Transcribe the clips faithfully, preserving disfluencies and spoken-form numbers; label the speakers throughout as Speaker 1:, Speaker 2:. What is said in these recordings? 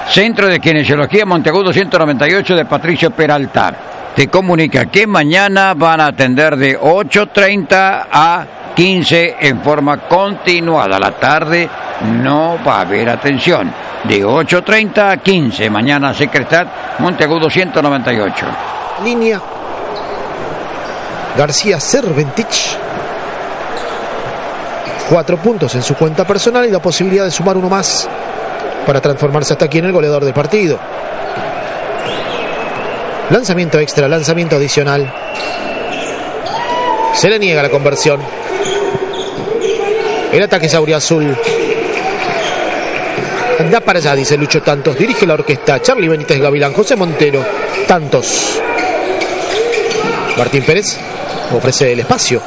Speaker 1: Centro de Kinesiología Monteagudo ciento noventa y ocho de Patricio Peralta. Te comunica que mañana van a atender de ocho treinta a quince en forma continuada. A la tarde no va a haber atención. De ocho treinta a quince, mañana Secretat, Monteagudo ciento noventa y ocho.
Speaker 2: Línea García Cerventich. Cuatro puntos en su cuenta personal y la posibilidad de sumar uno más para transformarse hasta aquí en el goleador del partido. Lanzamiento extra, lanzamiento adicional. Se le niega la conversión. El ataque es auriazul. Anda para allá, dice Lucho Tantos. Dirige la orquesta Charlie Benítez Gavilán, José Montero, Tantos. Martín Pérez ofrece el espacio.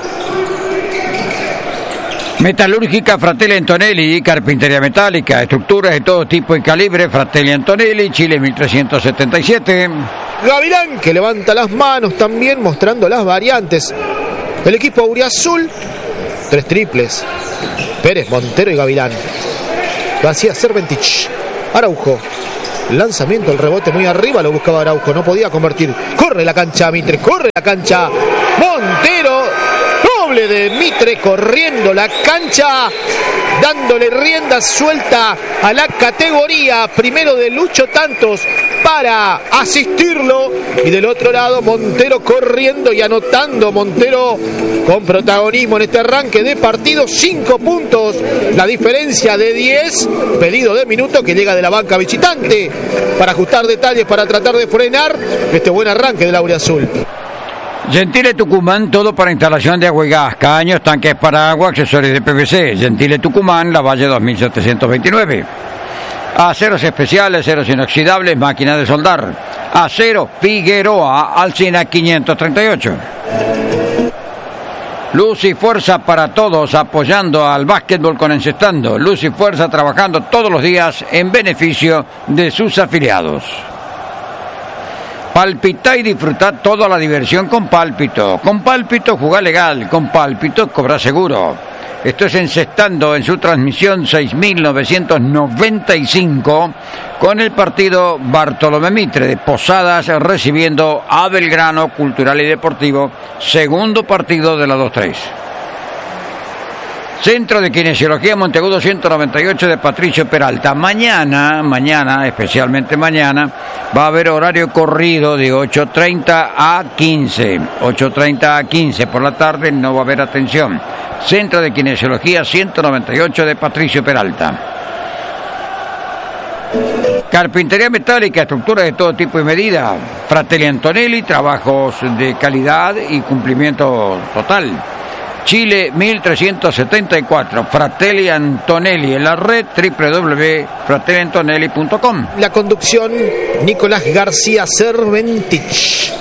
Speaker 1: Metalúrgica Fratelli Antonelli, carpintería metálica, estructuras de todo tipo y calibre. Fratelli Antonelli, Chile mil trescientos setenta y siete.
Speaker 2: Gavilán, que levanta las manos también, mostrando las variantes. El equipo auriazul, tres triples. Pérez, Montero y Gavilán. García Cerventich. Araujo. Lanzamiento, el rebote muy arriba, lo buscaba Araujo, no podía convertir. Corre la cancha Mitre, corre la cancha Montero. Doble de Mitre corriendo la cancha, dándole rienda suelta a la categoría. Primero de Lucho Tantos para asistirlo, y del otro lado Montero corriendo y anotando. Montero con protagonismo en este arranque de partido. Cinco puntos, la diferencia de diez. Pedido de minuto que llega de la banca visitante para ajustar detalles, para tratar de frenar este buen arranque del auriazul.
Speaker 1: Gentile Tucumán, todo para instalación de agua y gas, caños, tanques para agua, accesorios de P V C. Gentile Tucumán, Lavalle dos mil setecientos veintinueve. Aceros especiales, aceros inoxidables, máquina de soldar. Acero Figueroa, Alsina quinientos treinta y ocho. Luz y fuerza para todos, apoyando al básquetbol con Encestando. Luz y fuerza trabajando todos los días en beneficio de sus afiliados. Palpita y disfrutar toda la diversión con Pálpito. Con Pálpito jugá legal, con Pálpito cobra seguro. Esto es Encestando en su transmisión seis mil novecientos noventa y cinco con el partido Bartolomé Mitre de Posadas recibiendo a Belgrano Cultural y Deportivo, segundo partido de la dos tres. Centro de Kinesiología Monteagudo ciento noventa y ocho de Patricio Peralta. Mañana, mañana, especialmente mañana, va a haber horario corrido de ocho treinta a quince. ocho treinta a quince por la tarde, no va a haber atención. Centro de Kinesiología ciento noventa y ocho de Patricio Peralta. Carpintería metálica, estructuras de todo tipo y medida. Fratelli Antonelli, trabajos de calidad y cumplimiento total. Chile mil trescientos setenta y cuatro, Fratelli Antonelli, en la red doble u doble u doble u punto fratelli antonelli punto com.
Speaker 2: La conducción, Nicolás García Cerventich.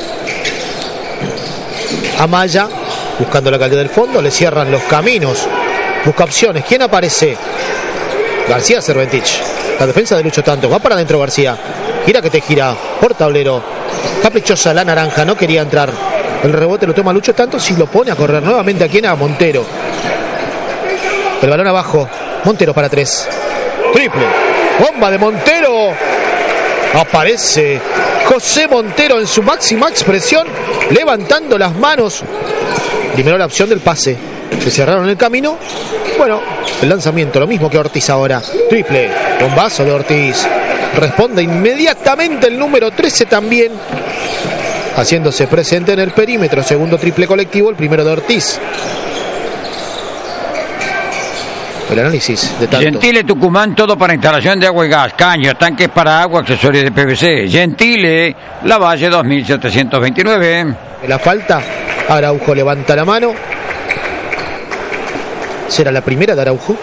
Speaker 2: Amaya, buscando la calidad del fondo, le cierran los caminos. Busca opciones. ¿Quién aparece? García Cerventich. La defensa de Lucho Tantos. Va para adentro García. Gira que te gira. Por tablero. Caprichosa la naranja. No quería entrar. El rebote lo toma Lucho Tantos y lo pone a correr nuevamente aquí a Montero. El balón abajo. Montero para tres. Triple. Bomba de Montero. Aparece José Montero en su máxima expresión, levantando las manos. Primero la opción del pase. Se cerraron el camino. Bueno, el lanzamiento, lo mismo que Ortiz ahora. Triple. Bombazo de Ortiz. Responde inmediatamente el número trece también, haciéndose presente en el perímetro. Segundo triple colectivo, el primero de Ortiz. El análisis de Tantos.
Speaker 1: Gentile Tucumán, todo para instalación de agua y gas, caños, tanques para agua, accesorios de P V C. Gentile, Lavalle dos mil setecientos veintinueve.
Speaker 2: La falta, Araujo levanta la mano. ¿Será la primera de Araujo?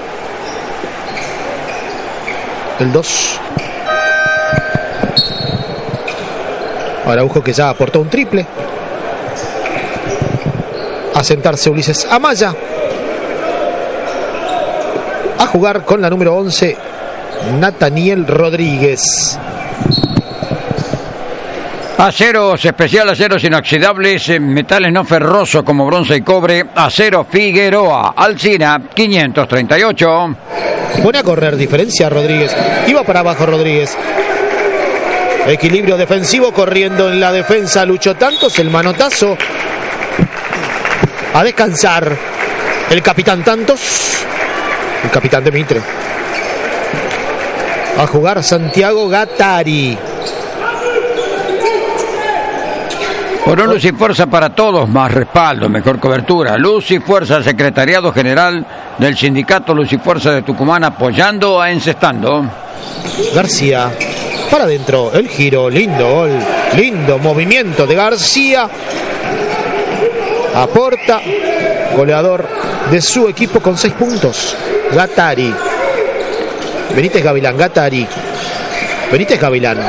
Speaker 2: El dos. Araujo que ya aportó un triple. A sentarse Ulises Amaya. A jugar con la número once, Nathaniel Rodríguez.
Speaker 1: Aceros especial, aceros inoxidables, metales no ferrosos como bronce y cobre. Acero Figueroa, Alsina quinientos treinta y ocho.
Speaker 2: Pone a correr, diferencia Rodríguez. Iba para abajo Rodríguez. Equilibrio defensivo, corriendo en la defensa Lucho Tantos, el manotazo. A descansar el capitán Tantos, el capitán de Mitre. A jugar Santiago Gattari.
Speaker 1: Por un luz y fuerza para todos, más respaldo, mejor cobertura. Luz y fuerza, Secretariado General del Sindicato Luz y Fuerza de Tucumán, apoyando a Encestando.
Speaker 2: García, para adentro, el giro, lindo gol, lindo movimiento de García. Aporta, goleador de su equipo con seis puntos. Gattari. Benítez Gavilán, Gattari. Benítez Gavilán.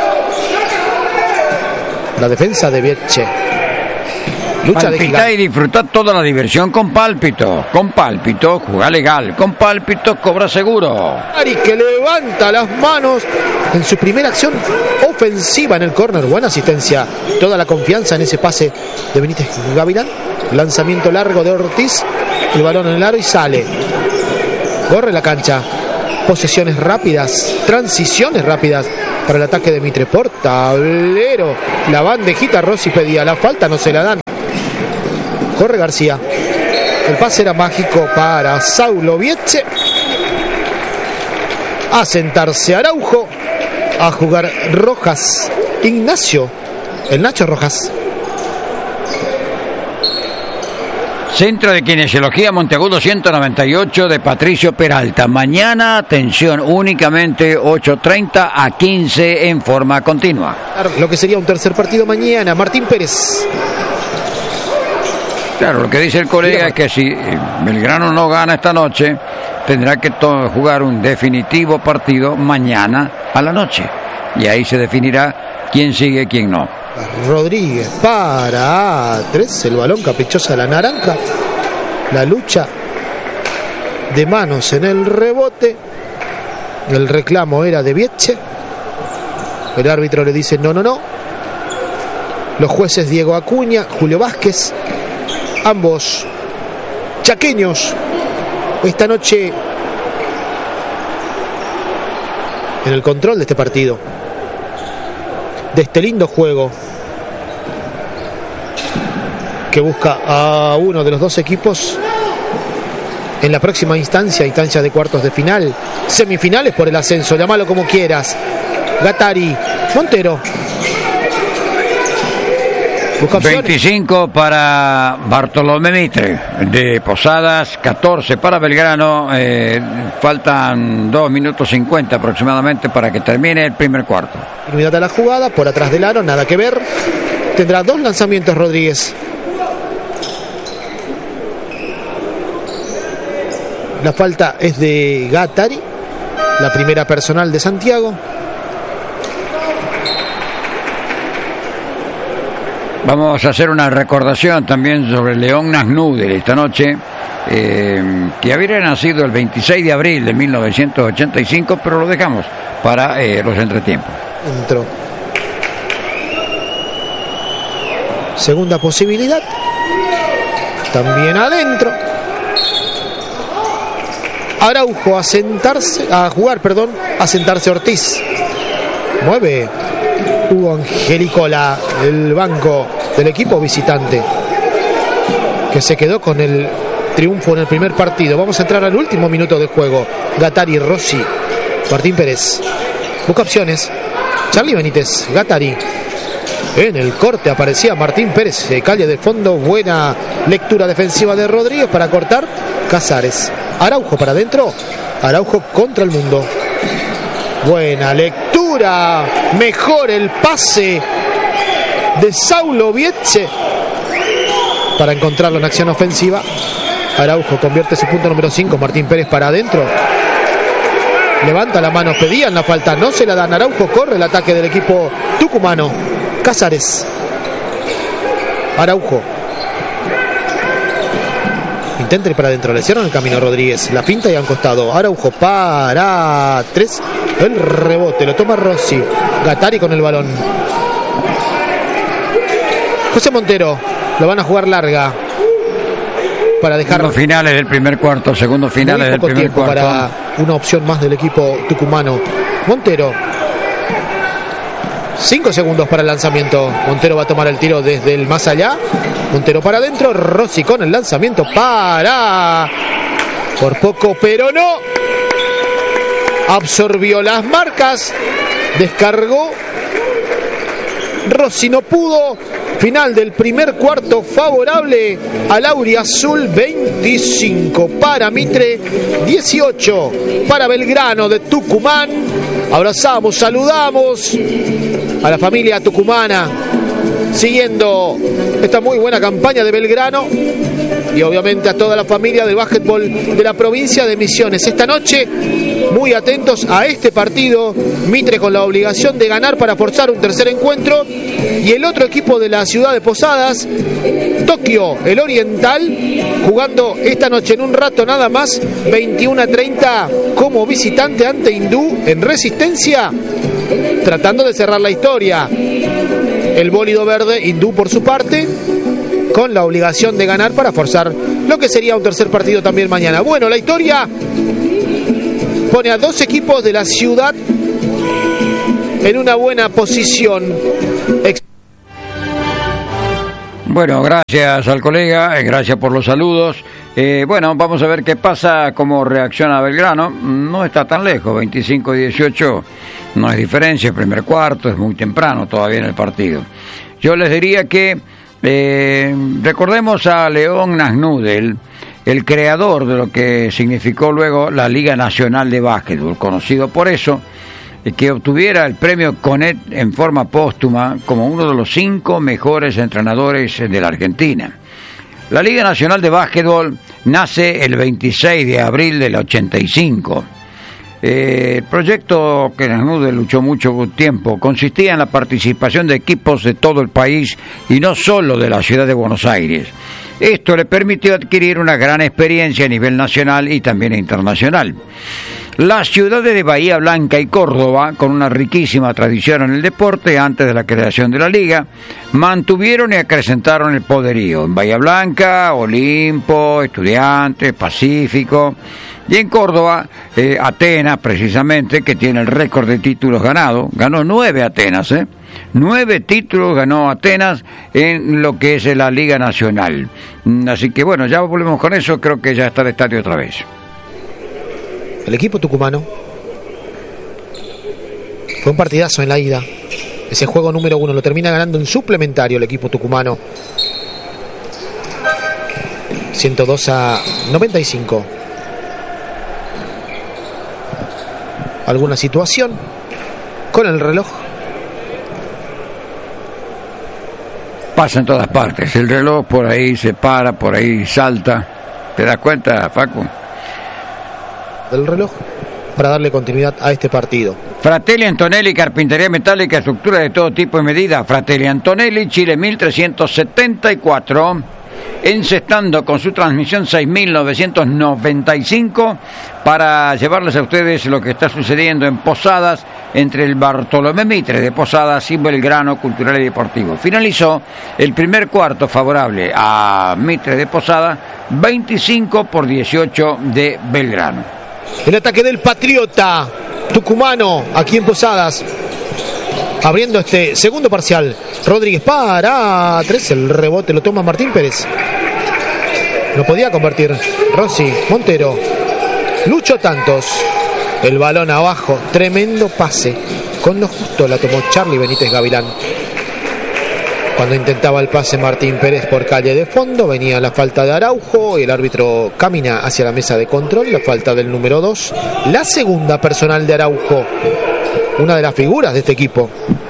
Speaker 2: La defensa de Vietche. Lucha de
Speaker 1: Palpita y disfruta toda la diversión con Pálpito. Con Pálpito, juega legal. Con Pálpito, cobra seguro.
Speaker 2: Ari que levanta las manos en su primera acción ofensiva en el córner. Buena asistencia. Toda la confianza en ese pase de Benítez Gavilán. Lanzamiento largo de Ortiz. El balón en el aro y sale. Corre la cancha. Posesiones rápidas. Transiciones rápidas para el ataque de Mitre. Por tablero. La bandejita Rossi pedía la falta, no se la dan. Corre García. El pase era mágico para Saulo Vietche. A sentarse Araujo. A jugar Rojas. Ignacio. El Nacho Rojas.
Speaker 1: Centro de Kinesiología Monteagudo ciento noventa y ocho de Patricio Peralta. Mañana, atención, únicamente ocho treinta a quince en forma continua.
Speaker 2: Lo que sería un tercer partido mañana. Martín Pérez.
Speaker 1: Claro, lo que dice el colega es que si Belgrano no gana esta noche, tendrá que jugar un definitivo partido mañana a la noche. Y ahí se definirá quién sigue y quién no.
Speaker 2: Rodríguez para tres, el balón caprichosa de la naranja. La lucha de manos en el rebote. El reclamo era de Vietche. El árbitro le dice no, no, no. Los jueces Diego Acuña, Julio Vázquez, ambos chaqueños, esta noche en el control de este partido, de este lindo juego que busca a uno de los dos equipos en la próxima instancia, instancia de cuartos de final, semifinales por el ascenso, llámalo como quieras. Gattari, Montero.
Speaker 1: veinticinco para Bartolomé Mitre de Posadas, catorce para Belgrano. Eh, faltan dos minutos cincuenta aproximadamente para que termine el primer cuarto.
Speaker 2: Inmediata la jugada, por atrás del aro, nada que ver. Tendrá dos lanzamientos Rodríguez. La falta es de Gattari, la primera personal de Santiago.
Speaker 1: Vamos a hacer una recordación también sobre León Nasnúder esta noche, eh, que habría nacido el veintiséis de abril de mil novecientos ochenta y cinco, pero lo dejamos para eh, los entretiempos.
Speaker 2: Entró. Segunda posibilidad. También adentro. Araujo a sentarse, a jugar, perdón, a sentarse Ortiz. Mueve Hugo Angelicola, el banco del equipo visitante, que se quedó con el triunfo en el primer partido. Vamos a entrar al último minuto de juego. Gattari, Rossi, Martín Pérez. Busca opciones. Charlie Benítez, Gattari. En el corte aparecía Martín Pérez, calle de fondo. Buena lectura defensiva de Rodríguez para cortar. Casares. Araujo para adentro. Araujo contra el mundo. Buena lectura. Mejor el pase de Saulo Vietche para encontrarlo en acción ofensiva. Araujo convierte su punto número cinco. Martín Pérez para adentro. Levanta la mano. Pedían la falta. No se la dan. Araujo corre el ataque del equipo tucumano. Casares. Araujo. Intenta ir para adentro. Le cierran el camino a Rodríguez. La pinta y a un costado. Araujo para tres. El rebote. Lo toma Rossi. Gattari con el balón. José Montero. Lo van a jugar larga. Para dejar.
Speaker 1: Segundo finales del primer cuarto. Segundo finales del primer cuarto.
Speaker 2: Para una opción más del equipo tucumano. Montero. Cinco segundos para el lanzamiento. Montero va a tomar el tiro desde el más allá. Montero para adentro. Rossi con el lanzamiento para... Por poco, pero no. Absorbió las marcas. Descargó. Rossi no pudo. Final del primer cuarto favorable al Auriazul. Veinticinco para Mitre, dieciocho para Belgrano de Tucumán. Abrazamos, saludamos a la familia tucumana siguiendo esta muy buena campaña de Belgrano y obviamente a toda la familia del básquetbol de la provincia de Misiones. Esta noche muy atentos a este partido. Mitre con la obligación de ganar para forzar un tercer encuentro, y el otro equipo de la ciudad de Posadas, Tokio, el Oriental, jugando esta noche en un rato nada más, veintiuno a treinta como visitante ante Hindú en Resistencia, tratando de cerrar la historia. El bólido verde, Hindú por su parte, con la obligación de ganar para forzar lo que sería un tercer partido también mañana. Bueno, la historia pone a dos equipos de la ciudad en una buena posición.
Speaker 1: Bueno, gracias al colega, gracias por los saludos. Eh, bueno, vamos a ver qué pasa, cómo reacciona Belgrano. No está tan lejos, veinticinco a dieciocho, no es diferencia, el primer cuarto, es muy temprano todavía en el partido. Yo les diría que eh, recordemos a León Nasnudel, el creador de lo que significó luego la Liga Nacional de Básquetbol, conocido por eso, que obtuviera el premio CONET en forma póstuma como uno de los cinco mejores entrenadores de la Argentina. La Liga Nacional de Básquetbol nace el veintiséis de abril del ochenta y cinco. Eh, el proyecto que Nasnudel luchó mucho tiempo consistía en la participación de equipos de todo el país y no solo de la ciudad de Buenos Aires. Esto le permitió adquirir una gran experiencia a nivel nacional y también internacional. Las ciudades de Bahía Blanca y Córdoba, con una riquísima tradición en el deporte antes de la creación de la liga, mantuvieron y acrecentaron el poderío. En Bahía Blanca, Olimpo, Estudiantes, Pacífico, y en Córdoba, eh, Atenas, precisamente, que tiene el récord de títulos ganados. Ganó nueve Atenas, ¿eh? Nueve títulos ganó Atenas en lo que es la Liga Nacional. Así que bueno, ya volvemos con eso, creo que ya está el estadio otra vez.
Speaker 2: El equipo tucumano fue un partidazo en la ida. Ese juego número uno lo termina ganando en suplementario el equipo tucumano. ciento dos a noventa y cinco. ¿Alguna situación con el reloj?
Speaker 1: Pasa en todas partes. El reloj por ahí se para, por ahí salta. ¿Te das cuenta, Facu?
Speaker 2: Del reloj para darle continuidad a este partido.
Speaker 1: Fratelli Antonelli, carpintería metálica, estructura de todo tipo y medida. Fratelli Antonelli, Chile mil trescientos setenta y cuatro, encestando con su transmisión seis mil novecientos noventa y cinco para llevarles a ustedes lo que está sucediendo en Posadas, entre el Bartolomé Mitre de Posadas y Belgrano Cultural y Deportivo. Finalizó el primer cuarto favorable a Mitre de Posadas, veinticinco por dieciocho de Belgrano.
Speaker 2: El ataque del Patriota tucumano aquí en Posadas, abriendo este segundo parcial. Rodríguez para tres, el rebote lo toma Martín Pérez. No podía convertir Rossi. Montero, Lucho Tantos, el balón abajo, tremendo pase, con lo justo la tomó Charlie Benítez Gavilán. Cuando intentaba el pase Martín Pérez por calle de fondo, venía la falta de Araujo y el árbitro camina hacia la mesa de control. La falta del número dos, la segunda personal de Araujo, una de las figuras de este equipo.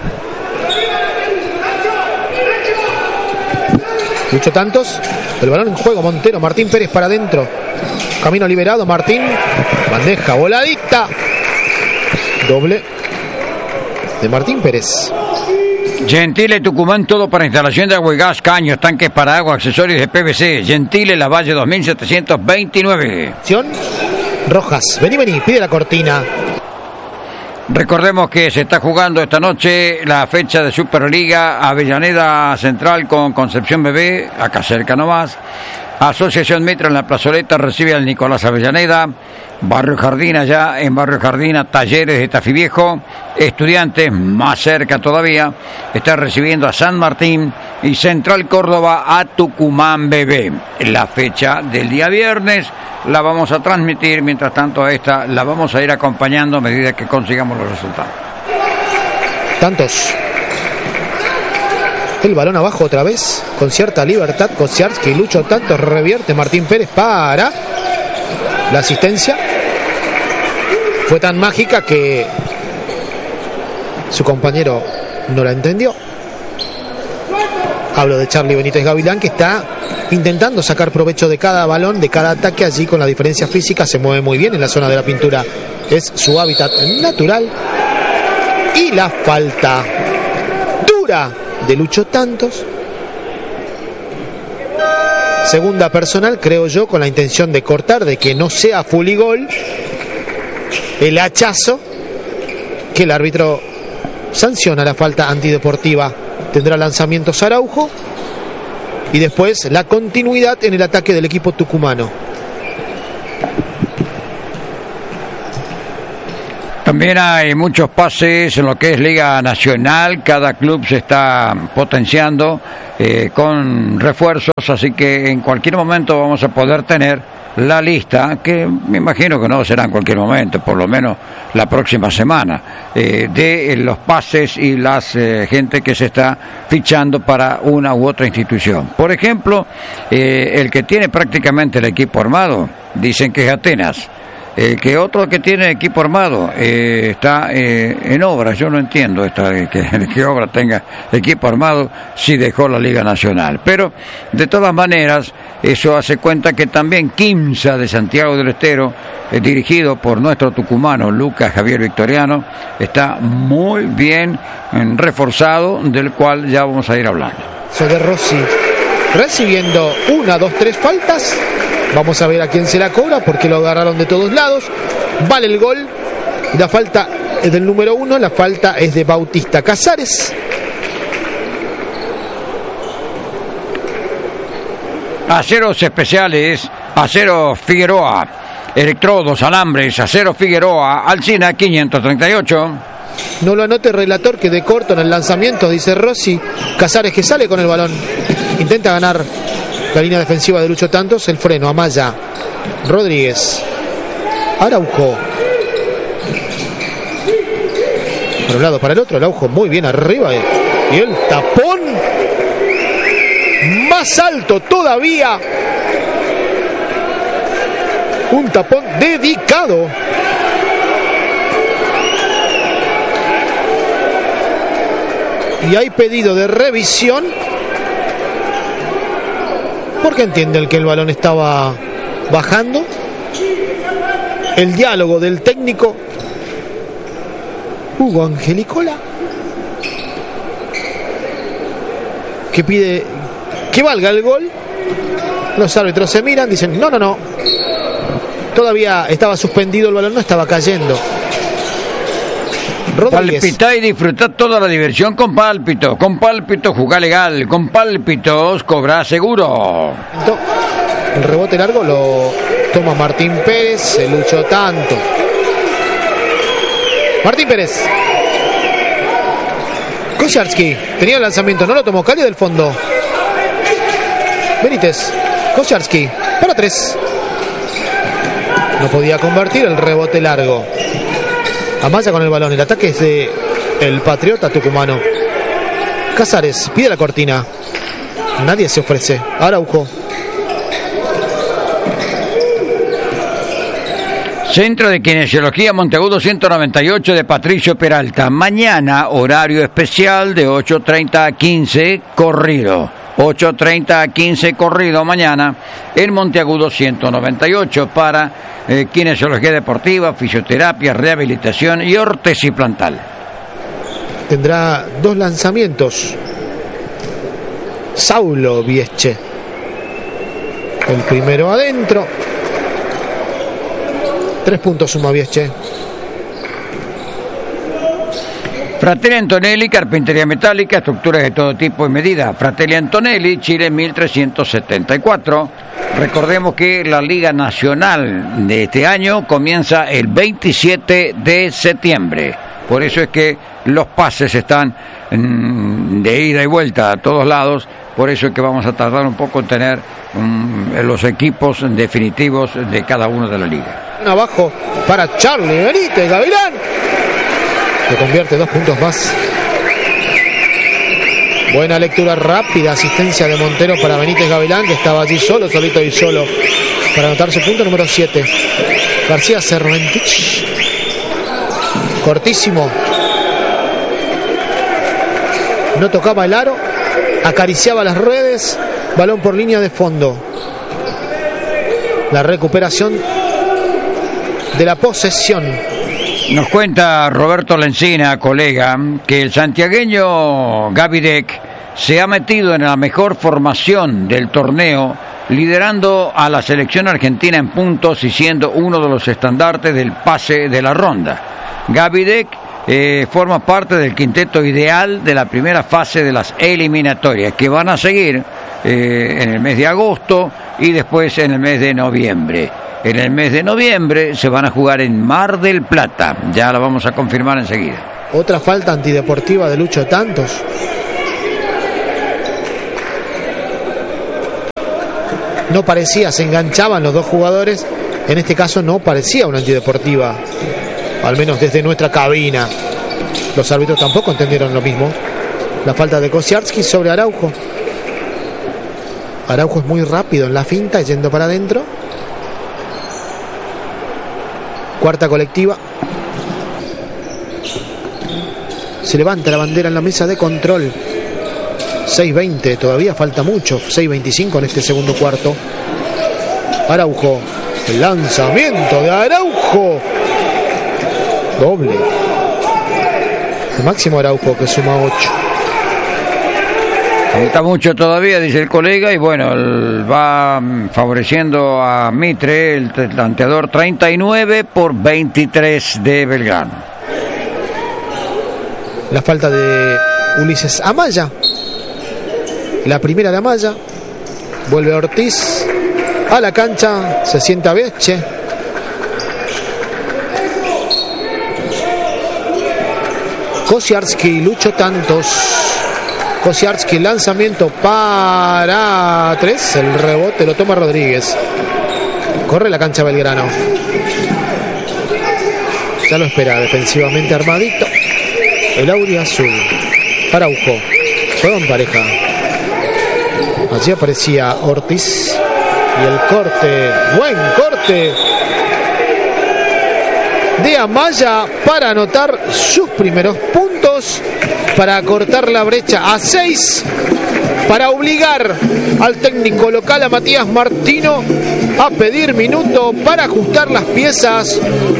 Speaker 2: Lucho Tantos, el balón en juego, Montero, Martín Pérez para adentro, camino liberado, Martín, bandeja voladita, doble de Martín Pérez.
Speaker 1: Gentile Tucumán, todo para instalación de agua y gas, caños, tanques para agua, accesorios de P V C. Gentile La Valle dos mil setecientos veintinueve.
Speaker 2: Rojas, vení, vení, pide la cortina.
Speaker 1: Recordemos que se está jugando esta noche la fecha de Superliga, Avellaneda Central con Concepción B B, acá cerca nomás. Asociación Mitra en la plazoleta recibe al Nicolás Avellaneda. Barrio Jardín, allá en Barrio Jardín, a Talleres de Tafí Viejo. Estudiantes, más cerca todavía, está recibiendo a San Martín. Y Central Córdoba a Tucumán B B. La fecha del día viernes la vamos a transmitir. Mientras tanto, a esta la vamos a ir acompañando a medida que consigamos los resultados.
Speaker 2: Tantos. El balón abajo otra vez, con cierta libertad. Kosiarski, Lucho Tantos, revierte Martín Pérez para la asistencia. Fue tan mágica que su compañero no la entendió. Hablo de Charly Benítez Gavilán, que está intentando sacar provecho de cada balón, de cada ataque. Allí con la diferencia física se mueve muy bien en la zona de la pintura. Es su hábitat natural. Y la falta dura de Lucho Tantos. Segunda personal, creo yo, con la intención de cortar, de que no sea fuligol. El hachazo que el árbitro sanciona la falta antideportiva. Tendrá lanzamientos Araujo y después la continuidad en el ataque del equipo tucumano.
Speaker 1: También hay muchos pases en lo que es Liga Nacional. Cada club se está potenciando eh, con refuerzos, así que en cualquier momento vamos a poder tener la lista, que me imagino que no será en cualquier momento, por lo menos la próxima semana, eh, de los pases y las eh, gente que se está fichando para una u otra institución. Por ejemplo, eh, el que tiene prácticamente el equipo armado, dicen que es Atenas. El que otro que tiene equipo armado eh, está eh, en obra. Yo no entiendo esta de que, de que obra tenga equipo armado si dejó la Liga Nacional. Pero de todas maneras, eso hace cuenta que también Quimsa de Santiago del Estero, eh, dirigido por nuestro tucumano Lucas Javier Victoriano, está muy bien eh, reforzado, del cual ya vamos a ir hablando.
Speaker 2: Sobre Rossi recibiendo una, dos, tres faltas. Vamos a ver a quién se la cobra, porque lo agarraron de todos lados. Vale el gol. La falta es del número uno. La falta es de Bautista Casares.
Speaker 1: Aceros especiales, Acero Figueroa, electrodos, alambres, Acero Figueroa, Alsina quinientos treinta y ocho.
Speaker 2: No lo anote, relator, que de corto en el lanzamiento, dice Rossi. Casares, que sale con el balón, intenta ganar la línea defensiva de Lucho Tantos. El freno, Amaya, Rodríguez, Araujo. Para un lado, para el otro, Araujo muy bien arriba. Y el tapón más alto todavía. Un tapón dedicado. Y hay pedido de revisión, porque entienden que el balón estaba bajando. El diálogo del técnico Hugo Angelicola, que pide que valga el gol. Los árbitros se miran, dicen no, no, no, todavía estaba suspendido el balón, no estaba cayendo. Rodríguez.
Speaker 1: Palpitá y disfrutá toda la diversión con Pálpito. Con Pálpito jugá legal. Con Pálpitos cobrá seguro.
Speaker 2: El rebote largo lo toma Martín Pérez. Se luchó tanto. Martín Pérez. Kosiarski tenía el lanzamiento, no lo tomó. Cali del fondo. Benítez. Kosiarski para tres. No podía convertir el rebote largo. Amaya con el balón. El ataque es de el patriota tucumano. Casares pide la cortina. Nadie se ofrece. Araujo.
Speaker 1: Centro de Kinesiología Monteagudo ciento noventa y ocho de Patricio Peralta. Mañana horario especial de ocho treinta a quince corrido. ocho treinta a quince corrido mañana en Monteagudo ciento noventa y ocho para eh, kinesiología deportiva, fisioterapia, rehabilitación y órtesis plantal.
Speaker 2: Tendrá dos lanzamientos Saulo Viesche. El primero adentro. Tres puntos suma Viesche.
Speaker 1: Fratelli Antonelli, carpintería metálica, estructuras de todo tipo y medida. Fratelli Antonelli, Chile mil trescientos setenta y cuatro. Recordemos que la Liga Nacional de este año comienza el veintisiete de septiembre. Por eso es que los pases están mm, de ida y vuelta a todos lados. Por eso es que vamos a tardar un poco en tener mm, los equipos definitivos de cada uno de la liga.
Speaker 2: Abajo para Charlie Benítez, Gavilán, que convierte dos puntos más. Buena lectura rápida, asistencia de Montero para Benítez Gavilán, que estaba allí solo, solito y solo, para anotar su punto número siete. García Cerventich, cortísimo, no tocaba el aro, acariciaba las redes, balón por línea de fondo. La recuperación de la posesión.
Speaker 1: Nos cuenta Roberto Lencina, colega, que el santiagueño Gavidec se ha metido en la mejor formación del torneo, liderando a la selección argentina en puntos y siendo uno de los estandartes del pase de la ronda. Gavidec eh, forma parte del quinteto ideal de la primera fase de las eliminatorias, que van a seguir eh, en el mes de agosto y después en el mes de noviembre. En el mes de noviembre se van a jugar en Mar del Plata. Ya lo vamos a confirmar enseguida.
Speaker 2: Otra falta antideportiva de Lucho Tantos. No parecía, se enganchaban los dos jugadores. En este caso no parecía una antideportiva. Al menos desde nuestra cabina. Los árbitros tampoco entendieron lo mismo. La falta de Kosiarski sobre Araujo. Araujo es muy rápido en la finta, yendo para adentro. Cuarta colectiva. Se levanta la bandera en la mesa de control. seis veinte, todavía falta mucho. seis veinticinco en este segundo cuarto. Araujo. El lanzamiento de Araujo. Doble. El máximo Araujo, que suma ocho.
Speaker 1: Falta mucho todavía, dice el colega, y bueno, el, va favoreciendo a Mitre, el tanteador, treinta y nueve por veintitrés de Belgrano.
Speaker 2: La falta de Ulises Amaya. La primera de Amaya. Vuelve Ortiz a la cancha, se sienta Beche. Kosiarski, Lucho Tantos. Kosiarski, lanzamiento para tres. El rebote lo toma Rodríguez. Corre la cancha Belgrano. Ya lo espera defensivamente armadito el auriazul. Araujo. Juega en pareja. Allí aparecía Ortiz. Y el corte. Buen corte de Amaya para anotar sus primeros puntos, para cortar la brecha a seis, para obligar al técnico local, a Matías Martino, a pedir minuto para ajustar las piezas,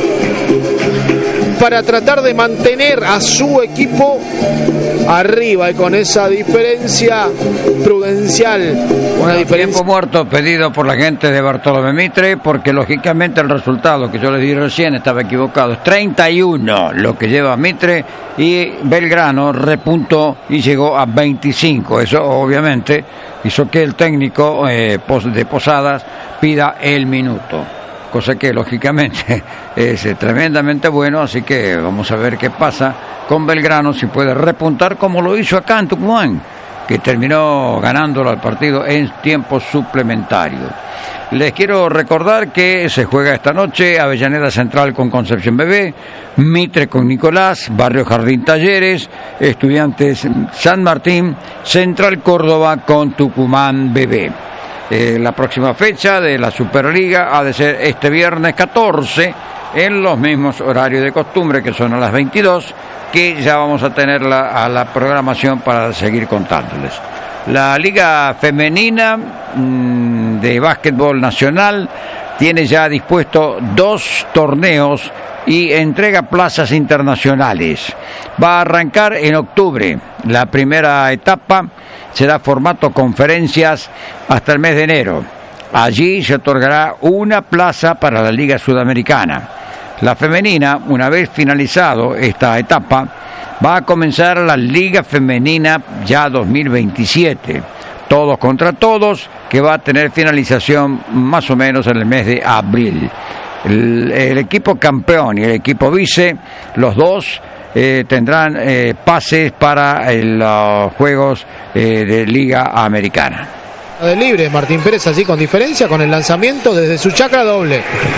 Speaker 2: para tratar de mantener a su equipo arriba y con esa diferencia prudencial. Una diferencia.
Speaker 1: Tiempo muerto pedido por la gente de Bartolomé Mitre, porque lógicamente el resultado que yo les di recién estaba equivocado. Es treinta y uno lo que lleva Mitre, y Belgrano repuntó y llegó a veinticinco. Eso obviamente hizo que el técnico eh, de Posadas pida el minuto, cosa que lógicamente es tremendamente bueno. Así que vamos a ver qué pasa con Belgrano, si puede repuntar como lo hizo acá en Tucumán, que terminó ganándolo al partido en tiempo suplementario. Les quiero recordar que se juega esta noche Avellaneda Central con Concepción B B, Mitre con Nicolás, Barrio Jardín Talleres, Estudiantes San Martín, Central Córdoba con Tucumán B B. Eh, la próxima fecha de la Superliga ha de ser este viernes catorce, en los mismos horarios de costumbre, que son a las veintidós, que ya vamos a tener la, a la programación para seguir contándoles. La Liga Femenina mmm, de Básquetbol Nacional tiene ya dispuesto dos torneos y entrega plazas internacionales. Va a arrancar en octubre. La primera etapa será formato conferencias hasta el mes de enero. Allí se otorgará una plaza para la Liga Sudamericana. La femenina, una vez finalizado esta etapa, va a comenzar la Liga Femenina ya dos mil veintisiete. todos contra todos, que va a tener finalización más o menos en el mes de abril. El, el equipo campeón y el equipo vice, los dos eh, tendrán eh, pases para eh, los juegos eh, de Liga Americana.
Speaker 2: De libre, Martín Pérez así con diferencia, con el lanzamiento desde su chacra doble.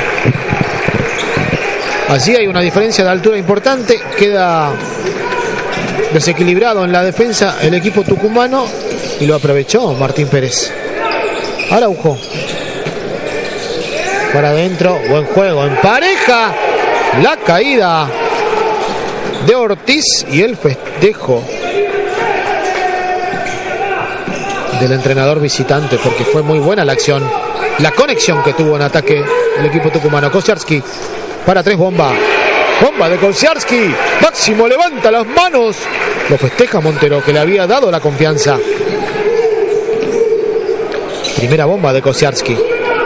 Speaker 2: Así hay una diferencia de altura importante, queda desequilibrado en la defensa el equipo tucumano y lo aprovechó Martín Pérez. Araujo. Para adentro, buen juego en pareja. La caída de Ortiz y el festejo del entrenador visitante, porque fue muy buena la acción, la conexión que tuvo en ataque el equipo tucumano. Kosiarski para tres, bomba. Bomba de Kosiarski. Máximo levanta las manos. Lo festeja Montero, que le había dado la confianza. Primera bomba de Kosiarski.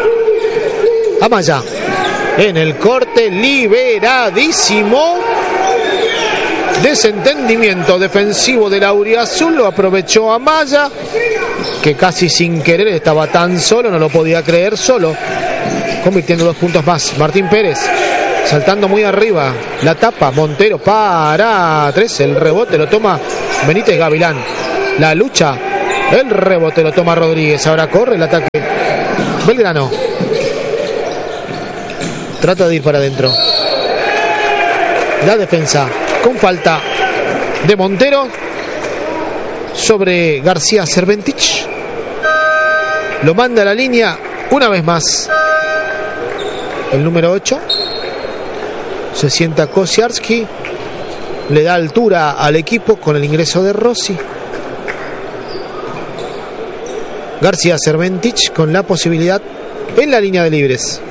Speaker 2: Amaya en el corte, liberadísimo. Desentendimiento defensivo del auriazul, lo aprovechó Amaya, que casi sin querer estaba tan solo, no lo podía creer solo, convirtiendo dos puntos más. Martín Pérez saltando muy arriba, la tapa Montero para tres, el rebote lo toma Benítez Gavilán, la lucha, el rebote lo toma Rodríguez, ahora corre el ataque Belgrano, trata de ir para adentro, la defensa con falta de Montero sobre García Cerventich, lo manda a la línea una vez más el número ocho, se sienta Kosiarski, le da altura al equipo con el ingreso de Rossi. García Cerventich con la posibilidad en la línea de libres.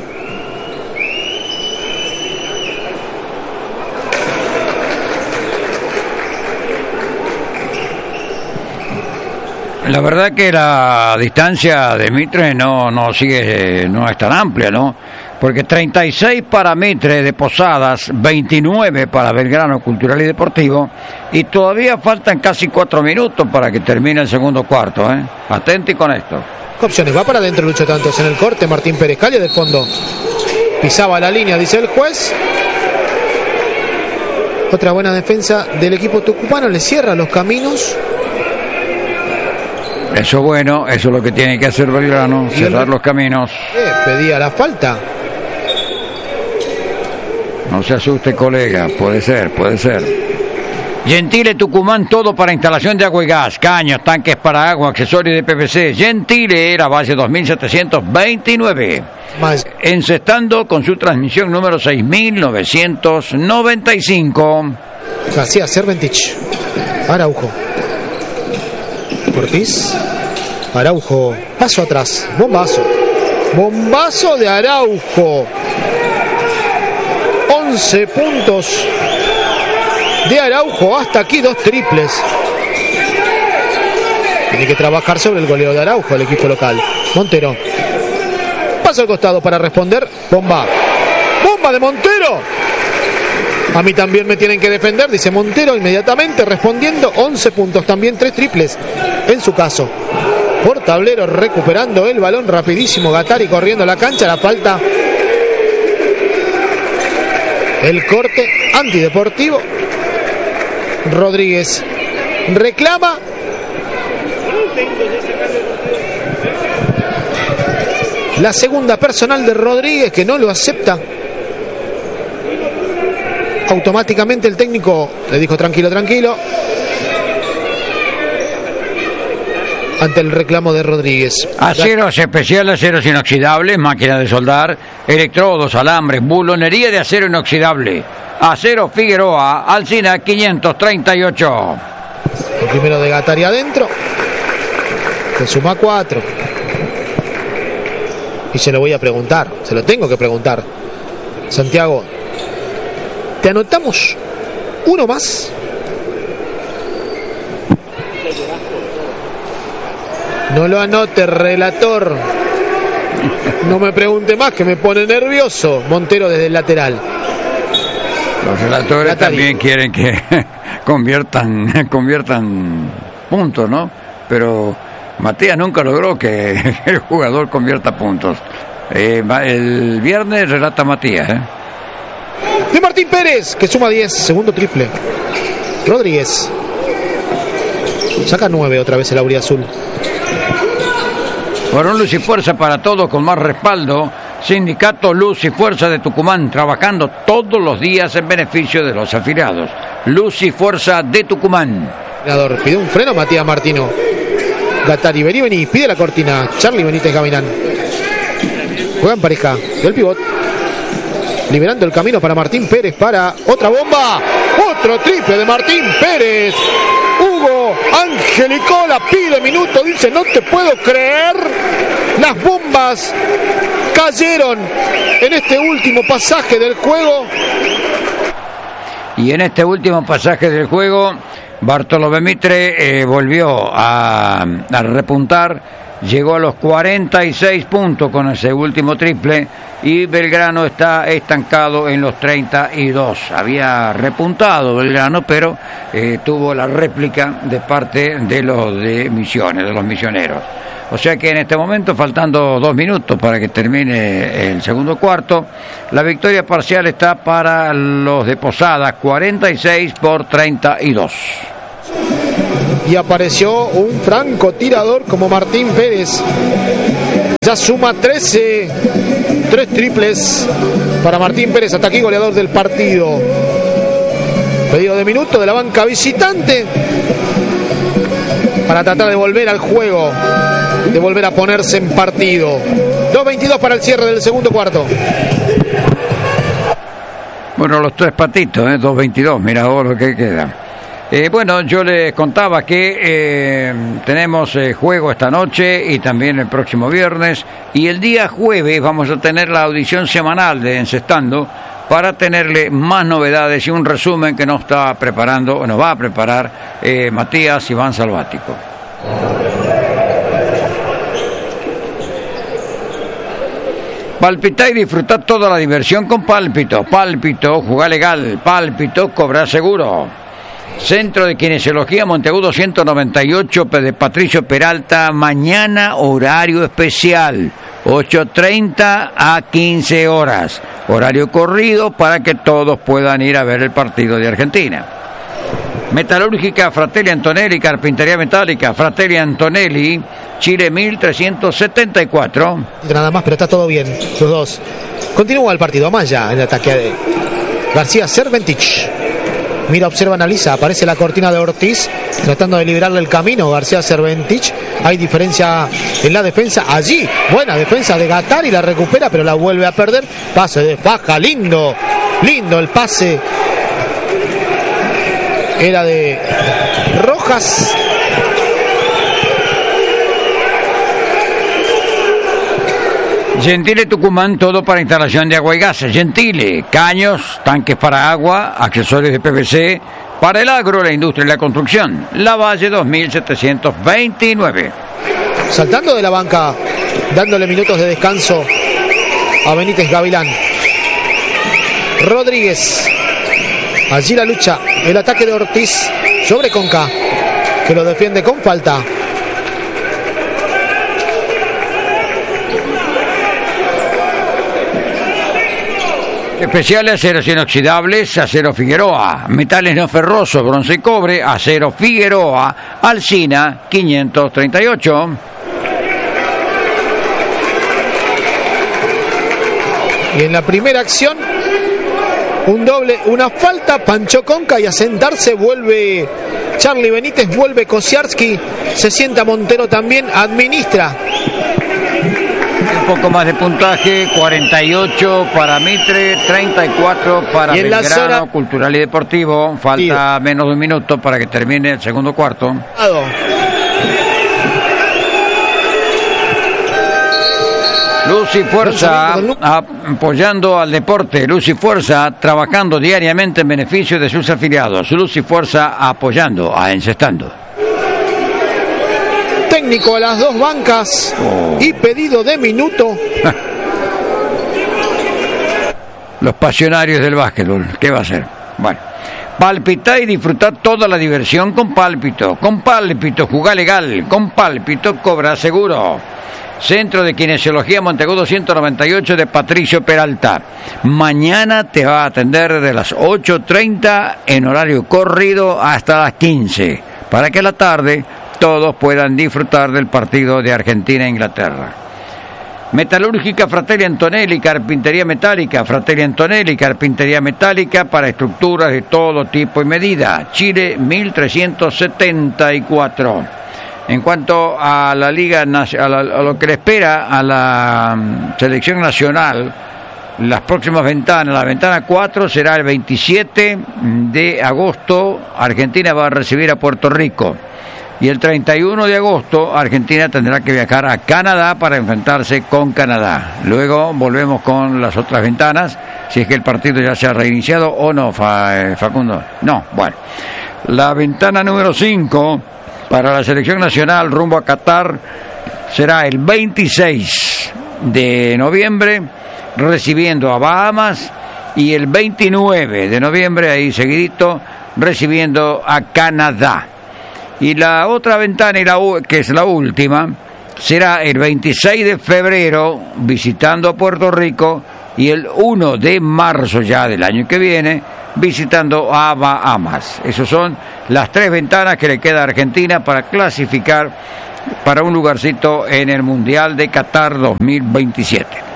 Speaker 1: La verdad que la distancia de Mitre no, no sigue, no es tan amplia, ¿no? Porque treinta y seis para Mitre de Posadas, veintinueve para Belgrano Cultural y Deportivo, y todavía faltan casi cuatro minutos para que termine el segundo cuarto, ¿eh? Atenti con esto.
Speaker 2: ¿Qué opciones? Va para adentro Lucho Tantos en el corte, Martín Pérez, calle de fondo. Pisaba la línea, dice el juez. Otra buena defensa del equipo tucumano, le cierra los caminos.
Speaker 1: Eso es bueno, eso es lo que tiene que hacer Belgrano, cerrar el... los caminos.
Speaker 2: Eh, pedía la falta.
Speaker 1: No se asuste, colega, puede ser, puede ser. Gentile Tucumán, todo para instalación de agua y gas, caños, tanques para agua, accesorios de P V C. Gentile era base dos mil setecientos veintinueve. Más. Encestando con su transmisión número seis mil novecientos noventa y cinco.
Speaker 2: García Cerventich. Araujo. Ortiz. Araujo. Paso atrás. Bombazo. Bombazo de Araujo. once puntos de Araujo. Hasta aquí dos triples. Tiene que trabajar sobre el goleo de Araujo el equipo local. Montero. Paso al costado para responder. Bomba. Bomba de Montero. A mí también me tienen que defender, dice Montero inmediatamente respondiendo. once puntos, también tres triples en su caso. Por tablero recuperando el balón rapidísimo. Gattari corriendo la cancha, la falta. El corte antideportivo. Rodríguez reclama. La segunda personal de Rodríguez, que no lo acepta. Automáticamente el técnico le dijo tranquilo, tranquilo. Ante el reclamo de Rodríguez.
Speaker 1: Aceros especiales, aceros inoxidables, máquina de soldar, electrodos, alambres, bulonería de acero inoxidable. Acero Figueroa, Alsina quinientos treinta y ocho.
Speaker 2: El primero de Gattari adentro. Se suma cuatro. Y se lo voy a preguntar, se lo tengo que preguntar. Santiago, ¿te anotamos uno más? No lo anote, relator. No me pregunte más, que me pone nervioso. Montero desde el lateral.
Speaker 1: Los relatores Gattari también quieren que conviertan conviertan puntos, ¿no? Pero Matías nunca logró que el jugador convierta puntos. Eh, el viernes relata Matías. ¿eh?
Speaker 2: De Martín Pérez, que suma diez, segundo triple. Rodríguez. Saca nueve otra vez el auriazul.
Speaker 1: Bueno, luz y fuerza para todos con más respaldo. Sindicato Luz y Fuerza de Tucumán, trabajando todos los días en beneficio de los afiliados. Luz y Fuerza de Tucumán.
Speaker 2: Pide un freno Matías Martino. Gattari, vení, vení, pide la cortina. Charlie Benítez Gavilán. Juegan pareja del pivot. Liberando el camino para Martín Pérez para otra bomba. Otro triple de Martín Pérez. Hugo Angelicola pide minuto. Dice, no te puedo creer. Las bombas cayeron en este último pasaje del juego.
Speaker 1: Y en este último pasaje del juego, Bartolomé Mitre eh, volvió a, a repuntar. Llegó a los cuarenta y seis puntos con ese último triple y Belgrano está estancado en los treinta y dos. Había repuntado Belgrano, pero eh, tuvo la réplica de parte de los de Misiones, de los misioneros. O sea que en este momento, faltando dos minutos para que termine el segundo cuarto, la victoria parcial está para los de Posadas, cuarenta y seis por treinta y dos.
Speaker 2: Y apareció un francotirador como Martín Pérez. Ya suma trece, tres triples para Martín Pérez, hasta aquí goleador del partido. Pedido de minuto de la banca visitante para tratar de volver al juego, de volver a ponerse en partido. dos veintidós para el cierre del segundo cuarto.
Speaker 1: Bueno, los tres patitos, ¿eh? dos veintidós, mira vos lo que queda. Eh, bueno, yo les contaba que eh, tenemos eh, juego esta noche y también el próximo viernes, y el día jueves vamos a tener la audición semanal de Encestando para tenerle más novedades y un resumen que nos está preparando, o nos va a preparar eh, Matías Iván Salvático. Palpitá y disfrutá toda la diversión con Pálpito. Pálpito, jugá legal. Pálpito, cobrar seguro. Centro de Kinesiología Monteagudo ciento noventa y ocho de Patricio Peralta. Mañana horario especial, ocho treinta a quince horas. Horario corrido para que todos puedan ir a ver el partido de Argentina. Metalúrgica Fratelli Antonelli, Carpintería Metálica Fratelli Antonelli, Chile mil trescientos setenta y cuatro.
Speaker 2: Nada más, pero está todo bien, los dos. Continúa el partido, Amaya en el ataque de García Cerventich. Mira, observa, analiza, aparece la cortina de Ortiz, tratando de liberarle el camino García Cerventich. Hay diferencia en la defensa, allí, buena defensa de Gattari, la recupera, pero la vuelve a perder. Pase de Faja, lindo, lindo el pase. Era de Rojas.
Speaker 1: Gentile Tucumán, todo para instalación de agua y gas. Gentile, caños, tanques para agua, accesorios de P V C, para el agro, la industria y la construcción. La Valle dos mil setecientos veintinueve.
Speaker 2: Saltando de la banca, dándole minutos de descanso a Benítez Gavilán. Rodríguez. Allí la lucha, el ataque de Ortiz sobre Conca, que lo defiende con falta.
Speaker 1: Especiales aceros inoxidables, Acero Figueroa. Metales no ferrosos, bronce y cobre, Acero Figueroa. Alsina quinientos treinta y ocho.
Speaker 2: Y en la primera acción, un doble, una falta, Pancho Conca, y a sentarse vuelve Charlie Benítez, vuelve Kosiarski, se sienta Montero también, administra.
Speaker 1: Un poco más de puntaje, cuarenta y ocho para Mitre, treinta y cuatro para
Speaker 2: y
Speaker 1: Belgrano,
Speaker 2: zona...
Speaker 1: Cultural y Deportivo. Falta sí. menos de un minuto para que termine el segundo cuarto. Luz y Fuerza, apoyando al deporte. Luz y Fuerza, trabajando diariamente en beneficio de sus afiliados. Luz y Fuerza, apoyando a Encestando.
Speaker 2: Técnico a las dos bancas oh. y pedido de minuto.
Speaker 1: Los pasionarios del básquetbol, ¿qué va a hacer? Bueno, Palpitá y disfrutar toda la diversión con Pálpito. Con Pálpito, jugá legal. Con Pálpito, cobra seguro. Centro de Kinesiología Monteagudo ciento noventa y ocho de Patricio Peralta. Mañana te va a atender de las ocho treinta en horario corrido hasta las quince, para que a la tarde todos puedan disfrutar del partido de Argentina e Inglaterra. Metalúrgica Fratelli Antonelli, carpintería metálica, Fratelli Antonelli, carpintería metálica para estructuras de todo tipo y medida. Chile mil trescientos setenta y cuatro. En cuanto a la Liga, a, la, a lo que le espera a la um, selección nacional, las próximas ventanas, la ventana cuatro será el veintisiete de agosto, Argentina va a recibir a Puerto Rico. Y el treinta y uno de agosto, Argentina tendrá que viajar a Canadá para enfrentarse con Canadá. Luego volvemos con las otras ventanas, si es que el partido ya se ha reiniciado o no, Facundo. No, bueno. La ventana número cinco para la selección nacional rumbo a Qatar será el veintiséis de noviembre, recibiendo a Bahamas, y el veintinueve de noviembre, ahí seguidito, recibiendo a Canadá. Y la otra ventana, y la, que es la última, será el veintiséis de febrero visitando a Puerto Rico, y el uno de marzo ya del año que viene visitando a Bahamas. Esas son las tres ventanas que le queda a Argentina para clasificar para un lugarcito en el Mundial de Qatar dos mil veintisiete.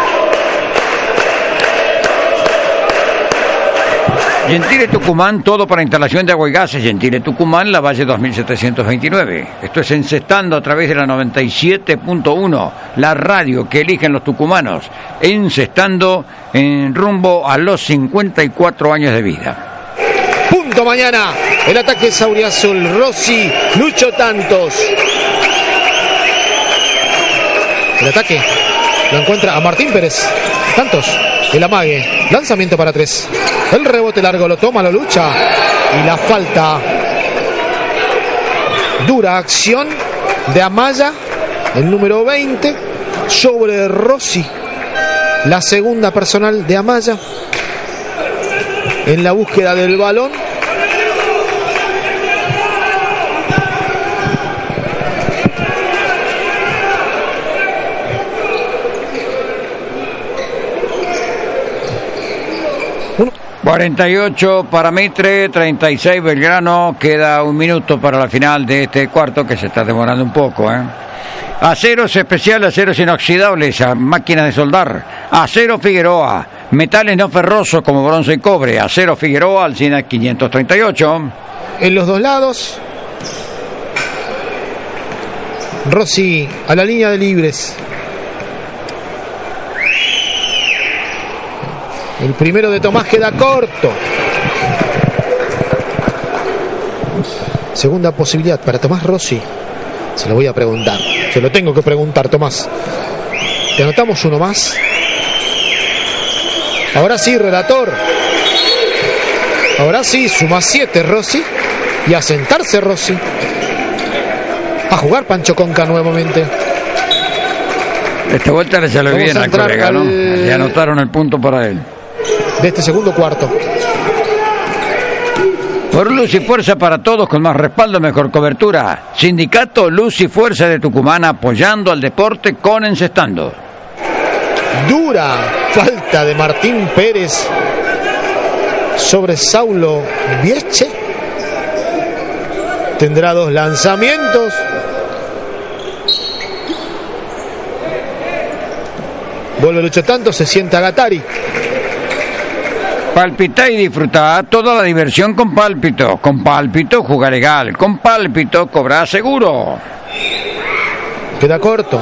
Speaker 1: Gentile Tucumán, todo para instalación de agua y gases. Gentile Tucumán, la Valle dos mil setecientos veintinueve. Esto es Encestando a través de la noventa y siete punto uno, la radio que eligen los tucumanos. Encestando en rumbo a los cincuenta y cuatro años de vida.
Speaker 2: Punto mañana. El ataque es Auriazul. Rossi, Lucho Tantos. El ataque lo encuentra a Martín Pérez. Tantos, el amague. Lanzamiento para tres. El rebote largo lo toma, lo lucha. Y la falta. Dura acción de Amaya, el número veinte, sobre Rossi. La segunda personal de Amaya en la búsqueda del balón.
Speaker 1: cuarenta y ocho para Mitre, treinta y seis Belgrano. Queda un minuto para la final de este cuarto, que se está demorando un poco, ¿eh? Aceros especiales, aceros inoxidables, a máquinas de soldar. Acero Figueroa, metales no ferrosos como bronce y cobre. Acero Figueroa, Alsina quinientos treinta y ocho.
Speaker 2: En los dos lados, Rossi a la línea de libres. El primero de Tomás queda corto. Segunda posibilidad para Tomás Rossi. Se lo voy a preguntar. Se lo tengo que preguntar, Tomás. ¿Te anotamos uno más? Ahora sí, relator. Ahora sí, suma siete Rossi. Y a sentarse Rossi. A jugar Pancho Conca nuevamente.
Speaker 1: Esta vuelta le salió bien al colega, ¿no? Le anotaron el punto para él.
Speaker 2: De este segundo cuarto.
Speaker 1: Por Luz y Fuerza para todos, con más respaldo, mejor cobertura. Sindicato Luz y Fuerza de Tucumán, apoyando al deporte con Encestando.
Speaker 2: Dura falta de Martín Pérez sobre Saulo Vieche. Tendrá dos lanzamientos. Vuelve Lucho Tanto, se sienta Gatari.
Speaker 1: Palpita y disfruta toda la diversión con Pálpito. Con Pálpito, juega legal. Con Pálpito, cobra seguro.
Speaker 2: Queda corto.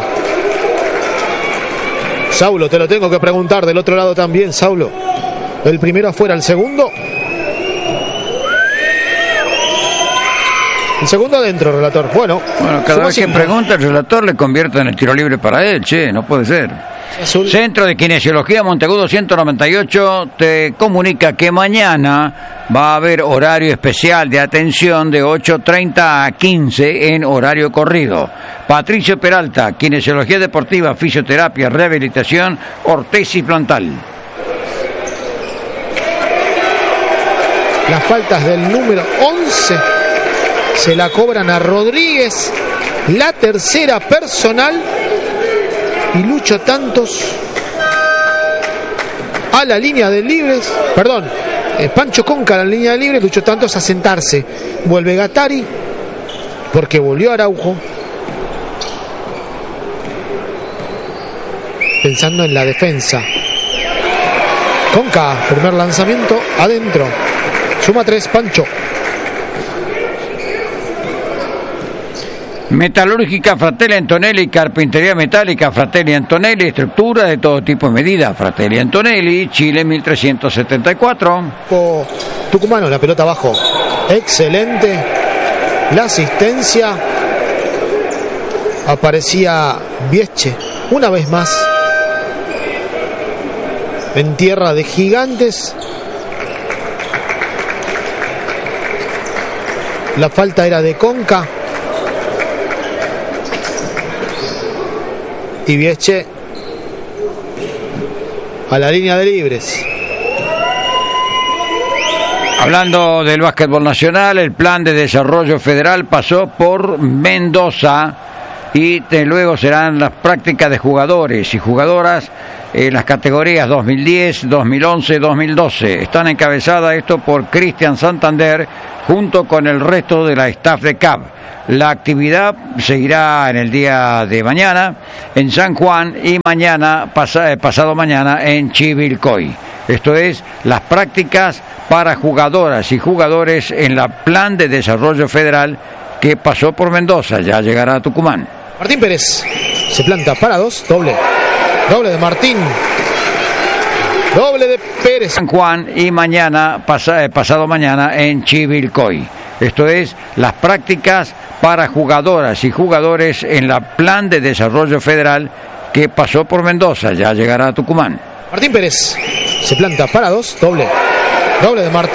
Speaker 2: Saulo, te lo tengo que preguntar del otro lado también, Saulo. El primero afuera, el segundo. El segundo adentro, relator. Bueno,
Speaker 1: bueno cada vez que pregunta el relator le convierte en el tiro libre para él, che, no puede ser. Azul. Centro de Kinesiología Monteagudo ciento noventa y ocho te comunica que mañana va a haber horario especial de atención de ocho treinta a quince en horario corrido. Patricio Peralta, Kinesiología Deportiva, Fisioterapia, Rehabilitación, Ortesis Plantal.
Speaker 2: Las faltas del número once se la cobran a Rodríguez. La tercera personal. Y Lucho Tantos a la línea de libres. Perdón, eh, Pancho Conca a la línea de libres. Lucho Tantos a sentarse. Vuelve Gattari porque volvió Araujo. Pensando en la defensa. Conca, primer lanzamiento, adentro. Suma tres, Pancho.
Speaker 1: Metalúrgica Fratelli Antonelli, carpintería metálica Fratelli Antonelli, estructura de todo tipo y medida. Fratelli Antonelli, Chile mil trescientos setenta y cuatro.
Speaker 2: Tucumano, la pelota abajo. Excelente. La asistencia. Aparecía Viesche una vez más en tierra de Gigantes. La falta era de Conca. Y Viesche a la línea de libres.
Speaker 1: Hablando del básquetbol nacional, el plan de desarrollo federal pasó por Mendoza y de luego serán las prácticas de jugadores y jugadoras en las categorías dos mil diez, dos mil once, dos mil doce. Están encabezadas esto por Cristian Santander junto con el resto de la staff de C A B. La actividad seguirá en el día de mañana en San Juan y mañana, pasa, pasado mañana en Chivilcoy. Esto es las prácticas para jugadoras y jugadores en la plan de desarrollo federal que pasó por Mendoza, ya llegará a Tucumán.
Speaker 2: Martín Pérez se planta para dos, doble, doble de Martín, doble de Pérez.
Speaker 1: San Juan y mañana, pasa, pasado mañana en Chivilcoy. Esto es las prácticas para jugadoras y jugadores en la plan de desarrollo federal que pasó por Mendoza, ya llegará a Tucumán.
Speaker 2: Martín Pérez se planta para dos, doble, doble de Martín.